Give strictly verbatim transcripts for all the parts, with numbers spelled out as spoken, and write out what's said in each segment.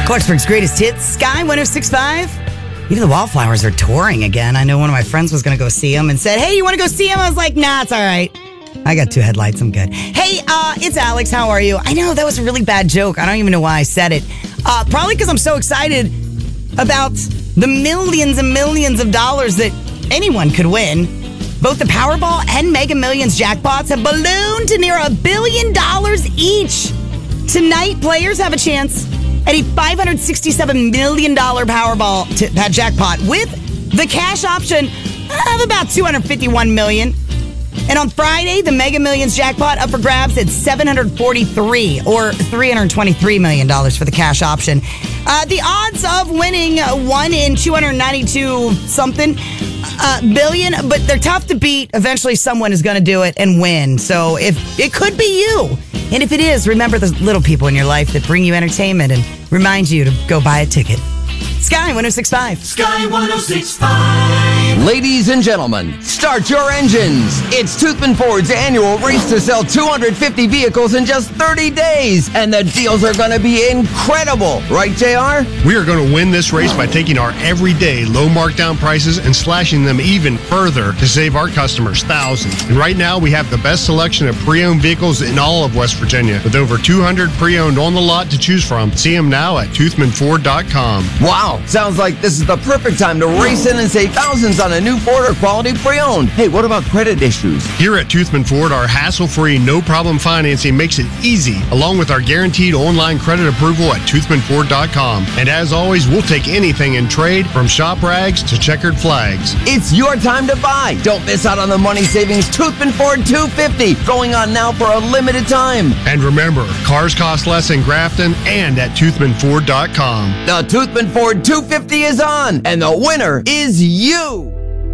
Clarksburg's greatest hits, Sky one oh six point five. Even the Wallflowers are touring again. I know one of my friends was going to go see them and said, hey, you want to go see them? I was like, nah, it's all right. I got two headlights. I'm good. Hey, uh, it's Alex. How are you? I know that was a really bad joke. I don't even know why I said it. Uh, probably because I'm so excited about the millions and millions of dollars that anyone could win. Both the Powerball and Mega Millions jackpots have ballooned to near a billion dollars each. Tonight, players have a chance at a five hundred sixty-seven million dollars Powerball t- uh, jackpot with the cash option of about two hundred fifty-one million dollars. And on Friday, the Mega Millions jackpot up for grabs at seven hundred forty-three or three hundred twenty-three million dollars for the cash option. Uh, the odds of winning one in two hundred ninety-two something uh, billion, but they're tough to beat. Eventually, someone is going to do it and win. So if it could be you. And if it is, remember the little people in your life that bring you entertainment and remind you to go buy a ticket. Sky one oh six point five. Sky one oh six point five. Ladies and gentlemen, start your engines. It's Toothman Ford's annual race to sell two hundred fifty vehicles in just thirty days. And the deals are going to be incredible. Right, J R? We are going to win this race by taking our everyday low markdown prices and slashing them even further to save our customers thousands. And right now, we have the best selection of pre-owned vehicles in all of West Virginia. With over two hundred pre-owned on the lot to choose from. See them now at toothman ford dot com. Wow. Sounds like this is the perfect time to race in and save thousands on a new Ford or quality pre-owned. Hey, what about credit issues? Here at Toothman Ford, our hassle-free, no-problem financing makes it easy, along with our guaranteed online credit approval at toothman ford dot com. And as always, we'll take anything in trade, from shop rags to checkered flags. It's your time to buy. Don't miss out on the money savings Toothman Ford two fifty, going on now for a limited time. And remember, cars cost less in Grafton and at toothman ford dot com. The Toothman Ford two fifty is on, and the winner is you.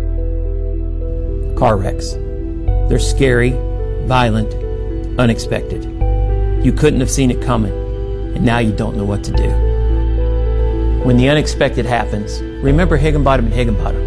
Car wrecks. They're scary, violent, unexpected. You couldn't have seen it coming, and now you don't know what to do. When the unexpected happens, remember Higginbottom and Higginbottom.